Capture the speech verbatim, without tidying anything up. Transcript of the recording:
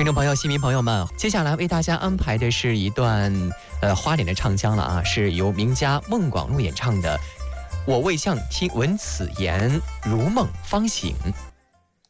听众朋友、戏迷朋友们，接下来为大家安排的是一段呃花脸的唱腔了啊，是由名家孟广禄演唱的《我未向听闻此言，如梦方醒》。